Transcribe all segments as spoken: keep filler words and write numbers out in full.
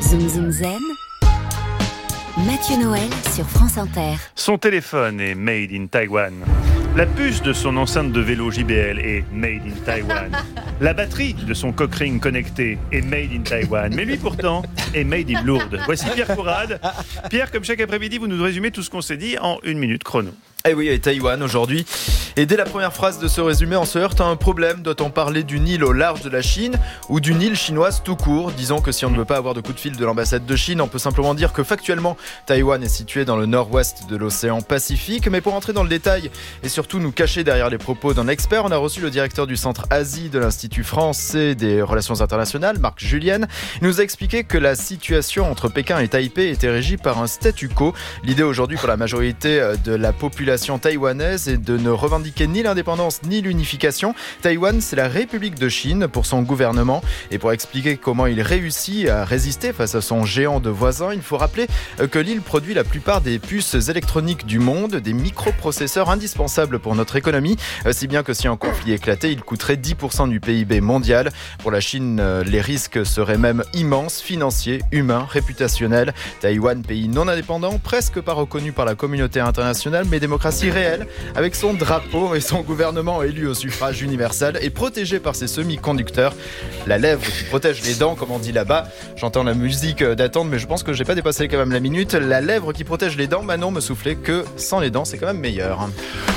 Zoom Zoom Zen, Mathieu Noël sur France Inter. Son téléphone est made in Taïwan. La puce de son enceinte de vélo J B L est made in Taïwan. La batterie de son cockring connecté est made in Taïwan. Mais lui pourtant est made in Lourdes. Voici Pierre Courade. Pierre, comme chaque après-midi, vous nous résumez tout ce qu'on s'est dit en une minute chrono. Eh oui, et Taïwan aujourd'hui. Et dès la première phrase de ce résumé, on se heurte à un problème. Doit-on parler d'une île au large de la Chine ou d'une île chinoise tout court? Disons que si on ne veut pas avoir de coup de fil de l'ambassade de Chine, on peut simplement dire que factuellement, Taïwan est situé dans le nord-ouest de l'océan Pacifique. Mais pour entrer dans le détail et surtout nous cacher derrière les propos d'un expert, on a reçu le directeur du Centre Asie de l'Institut français des relations internationales, Marc Julienne. Il nous a expliqué que la situation entre Pékin et Taipei était régie par un statu quo. L'idée aujourd'hui pour la majorité de la population taïwanaise est de ne revendiquer ni l'indépendance ni l'unification. Taïwan, c'est la République de Chine pour son gouvernement. Et pour expliquer comment il réussit à résister face à son géant de voisin, il faut rappeler que l'île produit la plupart des puces électroniques du monde, des microprocesseurs indispensables pour notre économie, si bien que si un conflit éclatait, il coûterait dix pour cent du P I B mondial. Pour la Chine, les risques seraient même immenses, financiers, humains, réputationnels. Taïwan, pays non indépendant, presque pas reconnu par la communauté internationale, mais démocratique réelle, avec son drapeau et son gouvernement élu au suffrage universel et protégé par ses semi-conducteurs. La lèvre qui protège les dents, comme on dit là-bas. J'entends la musique d'attendre, mais je pense que j'ai pas dépassé quand même la minute. La lèvre qui protège les dents, Manon me soufflait que sans les dents, c'est quand même meilleur.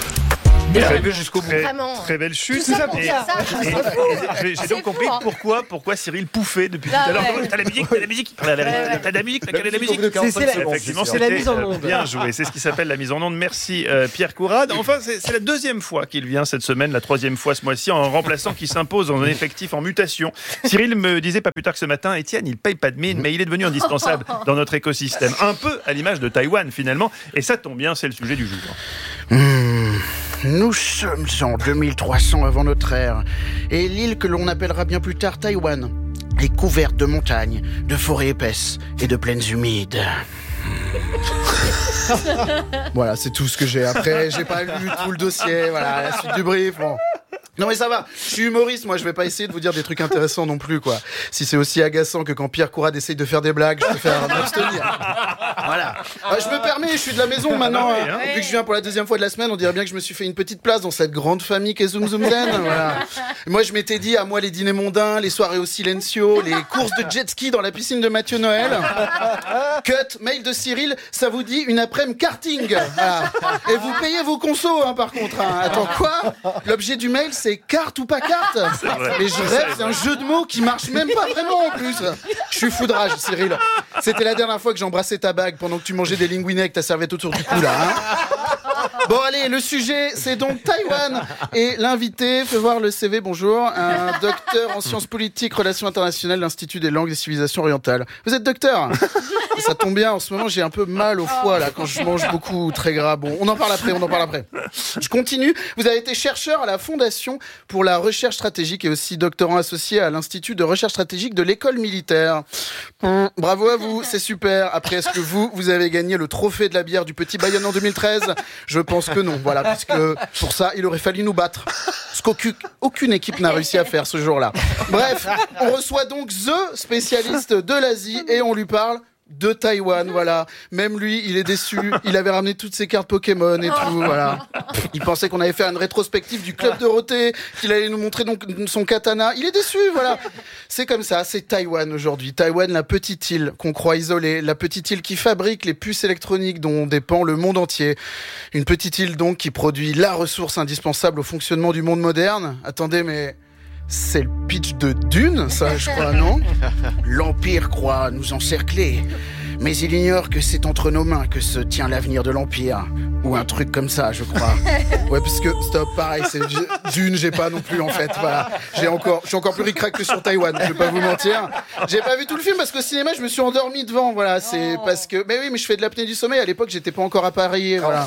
Bien arrivé jusqu'au bout. Très, très belle chute. Tout ça pour Et- ça. et- et- J'ai j'ai donc fou, compris hein. pourquoi, pourquoi Cyril pouffait depuis Ah tout à l'heure. ouais. T'as la musique, t'as la musique, t'as la, Ouais, ouais. t'as la musique, t'as la musique. C'est- c'est la- Effectivement, c'est la c'était, mise en euh, onde. Bien joué, c'est ce qui s'appelle la mise en onde. Merci euh, Pierre Courade. Enfin, c'est, c'est la deuxième fois qu'il vient cette semaine, la troisième fois ce mois-ci, en remplaçant qui s'impose dans un effectif en mutation. Cyril me disait pas plus tard que ce matin, Étienne, il paye pas de mine, mais il est devenu indispensable dans notre écosystème. Un peu à l'image de Taïwan finalement. Et ça tombe bien, c'est le sujet du jour. Hmm. Nous sommes en deux mille trois cents avant notre ère, et l'île que l'on appellera bien plus tard Taïwan est couverte de montagnes, de forêts épaisses et de plaines humides. Voilà, c'est tout ce que j'ai. Après, j'ai pas lu tout le dossier, voilà, la suite du brief, bon. Non mais ça va, je suis humoriste, moi je vais pas essayer de vous dire des trucs intéressants non plus quoi. Si c'est aussi agaçant que quand Pierre Courade essaye de faire des blagues, je préfère m'abstenir. Voilà. Euh, je me permets, je suis de la maison maintenant, Ah oui, hein. hein. Vu que je viens pour la deuxième fois de la semaine, on dirait bien que je me suis fait une petite place dans cette grande famille qu'est Zoom Zoom Zen. Voilà. Et moi je m'étais dit, à moi les dîners mondains, les soirées au silencio, les courses de jet ski dans la piscine de Mathieu Noël. Cut, mail de Cyril, ça vous dit une après-midi karting. Voilà. Et vous payez vos consos hein, par contre. Hein. Attends quoi? L'objet du mail c'est carte ou pas carte. vrai. Mais je rêve, c'est un jeu de mots qui marche même pas vraiment en plus. Je suis foudrage Cyril. C'était la dernière fois que j'embrassais ta bague pendant que tu mangeais des linguinés avec ta serviette autour du cou là. Hein. Bon allez, le sujet c'est donc Taïwan et l'invité, fais voir le C V, bonjour, un docteur en sciences politiques, relations internationales, l'Institut des langues et civilisations orientales. Vous êtes docteur? Ça tombe bien, en ce moment j'ai un peu mal au foie là quand je mange beaucoup très gras. Bon, on en parle après, on en parle après. Je continue. Vous avez été chercheur à la Fondation pour la recherche stratégique et aussi doctorant associé à l'Institut de recherche stratégique de l'école militaire. Hum, bravo à vous, c'est super. Après, est-ce que vous, vous avez gagné le trophée de la bière du Petit Bayonne en deux mille treize? Je pense que non, voilà, puisque pour ça, il aurait fallu nous battre. Ce qu'aucune aucune équipe n'a réussi à faire ce jour-là. Bref, on reçoit donc The spécialiste de l'Asie et on lui parle de Taïwan, voilà. Même lui, il est déçu. Il avait ramené toutes ses cartes Pokémon et tout, voilà. Il pensait qu'on allait faire une rétrospective du Club Dorothée, qu'il allait nous montrer donc son katana. Il est déçu, voilà. C'est comme ça, c'est Taïwan aujourd'hui. Taïwan, la petite île qu'on croit isolée, la petite île qui fabrique les puces électroniques dont dépend le monde entier. Une petite île donc qui produit la ressource indispensable au fonctionnement du monde moderne. Attendez, mais c'est le pitch de Dune, ça, je crois, non? L'Empire croit nous encercler, mais il ignore que c'est entre nos mains que se tient l'avenir de l'Empire. Ou un truc comme ça, je crois. Ouais, parce que, stop, pareil, c'est Dune, j'ai pas non plus, en fait, voilà. J'ai encore, je suis encore plus ric-rac que sur Taïwan, je vais pas vous mentir. J'ai pas vu tout le film parce qu'au cinéma, je me suis endormi devant, voilà. C'est parce que, mais oui, mais je fais de l'apnée du sommeil. À l'époque, j'étais pas encore à Paris, voilà.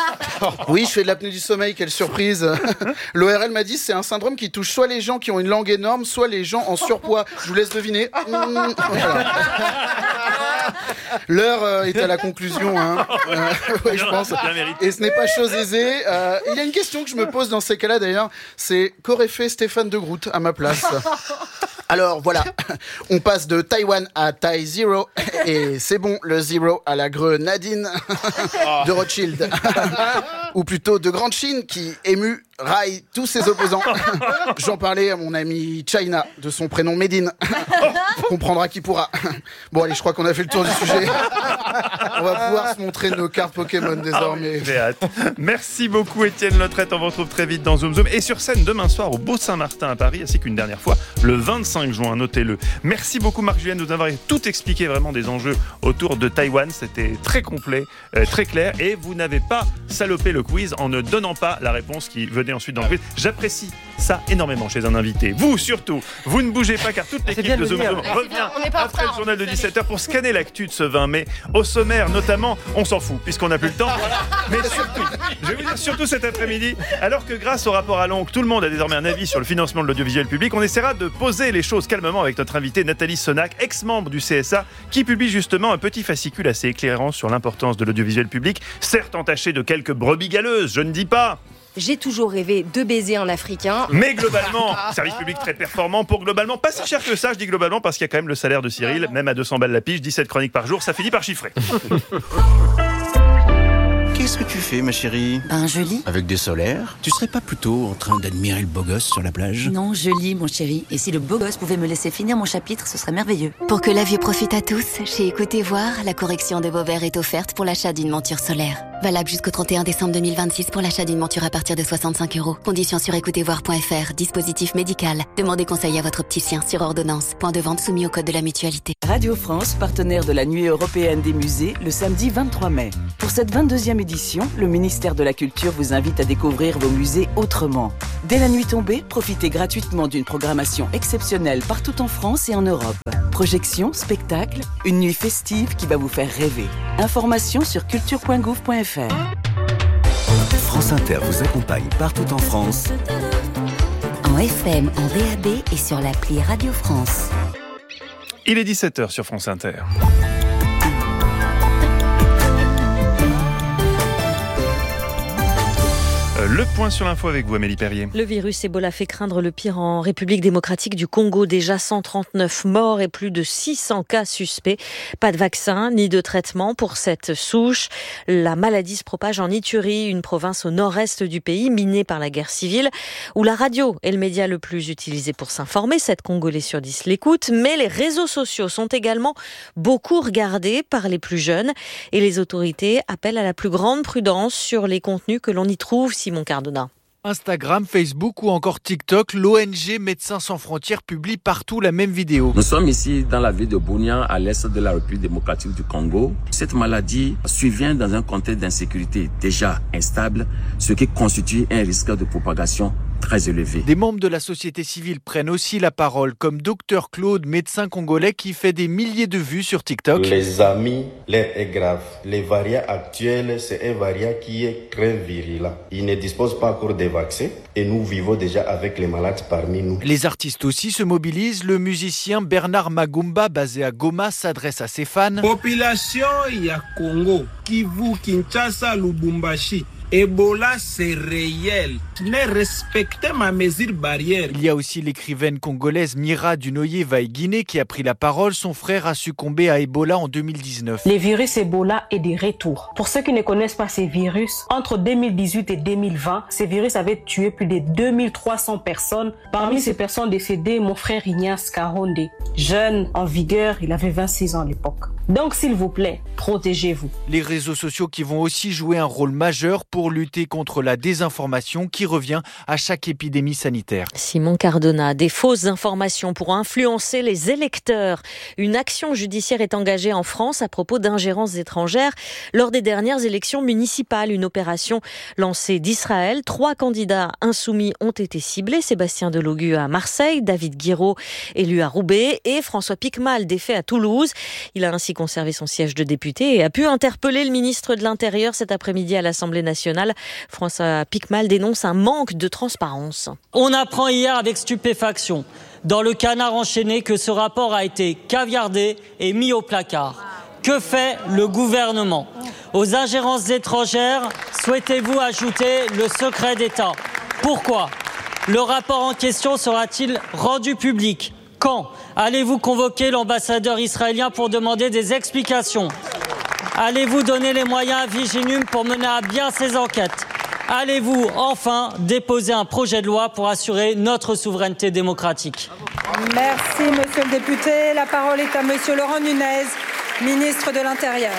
Oui, je fais de l'apnée du sommeil, quelle surprise. L'O R L m'a dit, c'est un syndrome qui touche soit les gens qui ont une langue énorme, soit les gens en surpoids. Je vous laisse deviner. Mmh, voilà. L'heure euh, est à la conclusion, hein. Euh, ouais, je pense. Et ce n'est pas chose aisée. Euh, il y a une question que je me pose dans ces cas-là, d'ailleurs, c'est qu'aurait fait Stéphane de Groot à ma place? Alors voilà, on passe de Taïwan à Thai Zero, et c'est bon, le Zero à la grenadine de Rothschild. Ou plutôt de Grande Chine qui émue raille tous ses opposants. J'en parlais à mon ami China, de son prénom Médine. Comprendra qui pourra. Bon allez, je crois qu'on a fait le tour du sujet. On va pouvoir se montrer nos cartes Pokémon désormais. J'ai hâte. Merci beaucoup Étienne Lautrette, on vous retrouve très vite dans Zoom Zoom. Et sur scène demain soir au Beau Saint-Martin à Paris, ainsi qu'une dernière fois le vingt-cinq juin, notez-le. Merci beaucoup Marc Julien de nous avoir tout expliqué vraiment des enjeux autour de Taïwan. C'était très complet, euh, très clair. Et vous n'avez pas salopé le quiz en ne donnant pas la réponse qui venait ensuite dans le quiz. J'apprécie ça énormément chez un invité. Vous surtout, vous ne bougez pas car toute l'équipe de Zoom Zoom revient après le journal de dix-sept heures pour scanner l'actu de ce vingt mai. Au sommaire notamment, on s'en fout puisqu'on n'a plus le temps. Mais surtout, je vais vous dire surtout cet après-midi, alors que grâce au rapport à l'oncle, tout le monde a désormais un avis sur le financement de l'audiovisuel public, on essaiera de poser les choses calmement avec notre invitée Nathalie Sonac, ex-membre du C S A, qui publie justement un petit fascicule assez éclairant sur l'importance de l'audiovisuel public, certes entaché de quelques brebis galeuses, je ne dis pas. J'ai toujours rêvé de baiser un Africain. Mais globalement, service public très performant pour globalement, pas si cher que ça, je dis globalement parce qu'il y a quand même le salaire de Cyril, même à deux cents balles la pige, dix-sept chroniques par jour, ça finit par chiffrer. Qu'est-ce que tu fais, ma chérie? Ben, je lis. Avec des solaires? Tu serais pas plutôt en train d'admirer le beau gosse sur la plage? Non, je lis, mon chéri. Et si le beau gosse pouvait me laisser finir mon chapitre, ce serait merveilleux. Pour que la vie profite à tous, chez Écoutez Voir, la correction de vos verres est offerte pour l'achat d'une monture solaire. Valable jusqu'au trente et un décembre deux mille vingt-six pour l'achat d'une monture à partir de soixante-cinq euros. Conditions sur écoutez voir point f r. Dispositif médical. Demandez conseil à votre opticien sur ordonnance. Point de vente soumis au code de la mutualité. Radio France, partenaire de la Nuit européenne des musées, le samedi vingt-trois mai. Pour cette vingt-deuxième édition, le ministère de la Culture vous invite à découvrir vos musées autrement. Dès la nuit tombée, profitez gratuitement d'une programmation exceptionnelle partout en France et en Europe. Projections, spectacles, une nuit festive qui va vous faire rêver. Informations sur culture point gouv point f r. France Inter vous accompagne partout en France. En F M, en D A B et sur l'appli Radio France. Il est dix-sept heures sur France Inter. Le point sur l'info avec vous, Amélie Perrier. Le virus Ebola fait craindre le pire en République démocratique du Congo. Déjà cent trente-neuf morts et plus de six cents cas suspects. Pas de vaccin ni de traitement pour cette souche. La maladie se propage en Ituri, une province au nord-est du pays, minée par la guerre civile, où la radio est le média le plus utilisé pour s'informer. sept Congolais sur dix l'écoutent. Mais les réseaux sociaux sont également beaucoup regardés par les plus jeunes. Et les autorités appellent à la plus grande prudence sur les contenus que l'on y trouve. Simon Cardona. Instagram, Facebook ou encore TikTok, l'O N G Médecins sans frontières publie partout la même vidéo. Nous sommes ici dans la ville de Bunia, à l'est de la République démocratique du Congo. Cette maladie survient dans un contexte d'insécurité déjà instable, ce qui constitue un risque de propagation très élevé. Des membres de la société civile prennent aussi la parole, comme Docteur Claude, médecin congolais qui fait des milliers de vues sur TikTok. Les amis, l'air est grave. Les variants actuels, c'est un variant qui est très virulent. Il ne dispose pas encore des vaccins et nous vivons déjà avec les malades parmi nous. Les artistes aussi se mobilisent. Le musicien Bernard Magumba, basé à Goma, s'adresse à ses fans. Population ya Congo, Kivu, Kinshasa, Lubumbashi. Ebola, c'est réel. Ne respectez ma mesure barrière. Il y a aussi l'écrivaine congolaise Mira Dunoyer Vaïguiné qui a pris la parole. Son frère a succombé à Ebola en deux mille dix-neuf. Le virus Ebola est de retour. Pour ceux qui ne connaissent pas ces virus, entre deux mille dix-huit et deux mille vingt, ces virus avaient tué plus de deux mille trois cents personnes. Parmi ces personnes décédées, mon frère Ignace Karonde, jeune, en vigueur, il avait vingt-six ans à l'époque. Donc, s'il vous plaît, protégez-vous. Les réseaux sociaux qui vont aussi jouer un rôle majeur pour lutter contre la désinformation qui revient à chaque épidémie sanitaire. Simon Cardona, des fausses informations pour influencer les électeurs. Une action judiciaire est engagée en France à propos d'ingérences étrangères lors des dernières élections municipales. Une opération lancée d'Israël. Trois candidats insoumis ont été ciblés. Sébastien Delogu à Marseille, David Guiraud élu à Roubaix et François Piquemal défait à Toulouse. Il a ainsi conservé son siège de député et a pu interpeller le ministre de l'Intérieur cet après-midi à l'Assemblée nationale. François Piquemal dénonce un manque de transparence. On apprend hier avec stupéfaction, dans le canard enchaîné, que ce rapport a été caviardé et mis au placard. que fait le gouvernement? Aux ingérences étrangères, souhaitez-vous ajouter le secret d'État? Pourquoi? Le rapport en question sera-t-il rendu public? Quand allez-vous convoquer l'ambassadeur israélien pour demander des explications? Allez-vous donner les moyens à Viginum pour mener à bien ces enquêtes? Allez-vous enfin déposer un projet de loi pour assurer notre souveraineté démocratique? Merci, monsieur le député. La parole est à monsieur Laurent Nunez, ministre de l'Intérieur.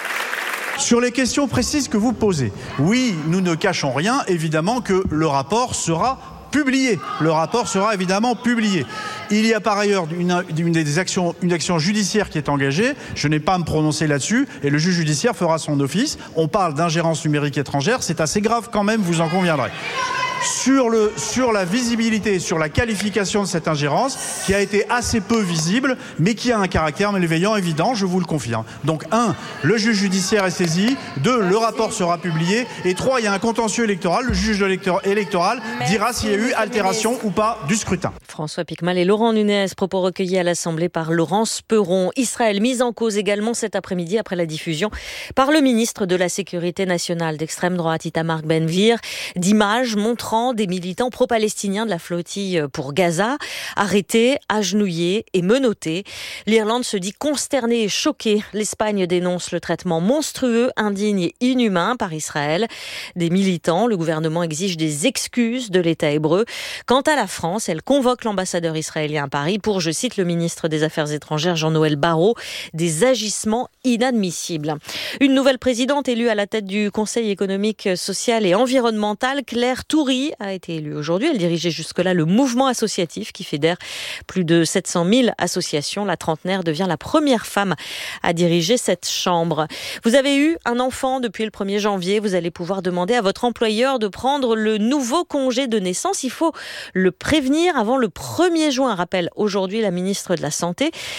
Sur les questions précises que vous posez, oui, nous ne cachons rien, évidemment que le rapport sera publié. Le rapport sera évidemment publié. Il y a par ailleurs une, une, des actions, une action judiciaire qui est engagée. Je n'ai pas à me prononcer là-dessus et le juge judiciaire fera son office. On parle d'ingérence numérique étrangère, c'est assez grave quand même, vous en conviendrez. Sur, le, sur la visibilité, sur la qualification de cette ingérence, qui a été assez peu visible, mais qui a un caractère malveillant évident, je vous le confirme. Donc, un, le juge judiciaire est saisi. Deux, le rapport sera publié. Et trois, il y a un contentieux électoral. Le juge électoral dira s'il y a eu altération ou pas du scrutin. François Piquemal et Laurent Nunez, propos recueillis à l'Assemblée par Laurence Perron. Israël mise en cause également cet après-midi après la diffusion par le ministre de la Sécurité nationale d'extrême droite, Itamar Ben-Gvir, d'images montrant des militants pro-palestiniens de la flottille pour Gaza, arrêtés, agenouillés et menottés. L'Irlande se dit consternée et choquée. L'Espagne dénonce le traitement monstrueux, indigne et inhumain par Israël. Des militants, le gouvernement exige des excuses de l'État hébreu. Quant à la France, elle convoque l'ambassadeur israélien à Paris pour, je cite le ministre des Affaires étrangères Jean-Noël Barrot, des agissements inadmissibles. Une nouvelle présidente élue à la tête du Conseil économique, social et environnemental, Claire Toury, a été élue aujourd'hui. Elle dirigeait jusque-là le mouvement associatif qui fédère plus de sept cent mille associations. La trentenaire devient la première femme à diriger cette chambre. Vous avez eu un enfant depuis le premier janvier. Vous allez pouvoir demander à votre employeur de prendre le nouveau congé de naissance. Il faut le prévenir avant le premier juin, rappelle aujourd'hui la ministre de la Santé.